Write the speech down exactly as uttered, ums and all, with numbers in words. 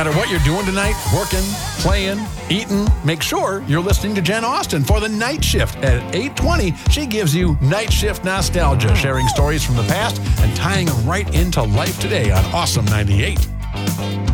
matter what you're doing tonight, working, playing, eating, make sure you're listening to Jen Austen for The Night Shift. At eight twenty, she gives you Night Shift nostalgia, sharing stories from the past and tying them right into life today on Awesome ninety-eight.